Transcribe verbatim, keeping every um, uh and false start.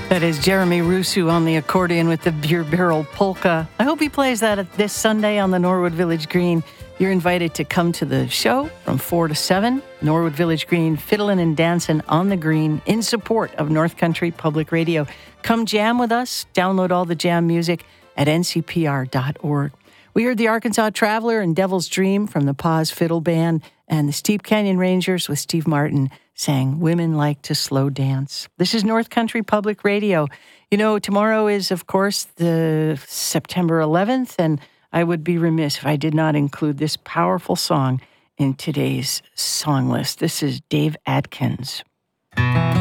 That is Jeremy Rusu on the accordion with the Beer Barrel Polka. I hope he plays that at this Sunday on the Norwood Village Green. You're invited to come to the show from four to seven. Norwood Village Green, fiddling and dancing on the green in support of North Country Public Radio. Come jam with us. Download all the jam music at n c p r dot org. We heard the Arkansas Traveler and Devil's Dream from the Paz Fiddle Band, and the Steep Canyon Rangers with Steve Martin sang Women Like to Slow Dance. This is North Country Public Radio. You know, tomorrow is, of course, the September eleventh, and I would be remiss if I did not include this powerful song in today's song list. This is Dave Adkins.